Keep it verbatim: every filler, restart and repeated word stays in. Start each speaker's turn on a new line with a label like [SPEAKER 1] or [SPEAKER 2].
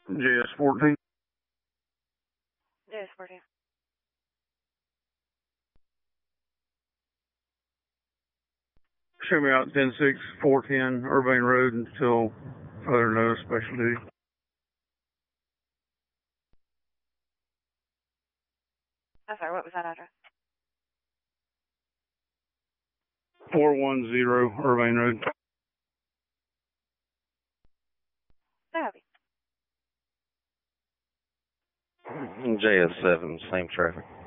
[SPEAKER 1] J S fourteen.
[SPEAKER 2] J S fourteen.
[SPEAKER 1] Show me out ten six, four ten Urbane Road until further notice, special duty.
[SPEAKER 2] I'm sorry, what was that address?
[SPEAKER 1] four one zero Urbane Road.
[SPEAKER 2] Savvy.
[SPEAKER 3] J S seven, same traffic.